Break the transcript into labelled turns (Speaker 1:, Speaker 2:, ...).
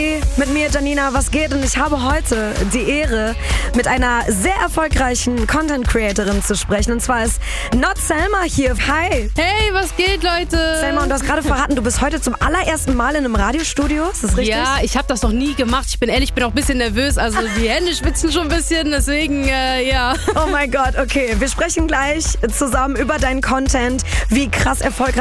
Speaker 1: Mit mir, Janina, was geht? Und ich habe heute die Ehre, mit einer sehr erfolgreichen Content-Creatorin zu sprechen. Und zwar ist Not Selma hier. Hi.
Speaker 2: Hey, was geht, Leute?
Speaker 1: Selma, und du hast gerade verraten, du bist heute zum allerersten Mal in einem Radiostudio. Ist das richtig?
Speaker 2: Ja, ich habe das noch nie gemacht. Ich bin ehrlich, ich bin auch ein bisschen nervös. Also die Hände schwitzen schon ein bisschen, deswegen, ja.
Speaker 1: Oh mein Gott, okay. Wir sprechen gleich zusammen über deinen Content, wie krass erfolgreich